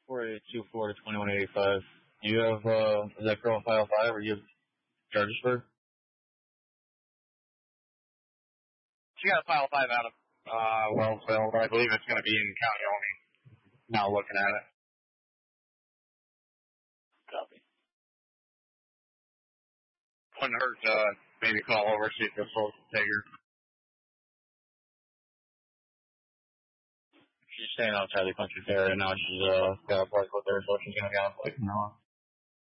4824 to 2185. You have, is that girl on file 5 or you have charges for her? She got a file 5 out of Wellsville, but I believe it's going to be in County Owney. Now looking at it. Copy. Wouldn't hurt to maybe call over, see if this folks can take her. She's staying outside the country fair right now. She's got a flight with her, so she's going to get on a flight from now on.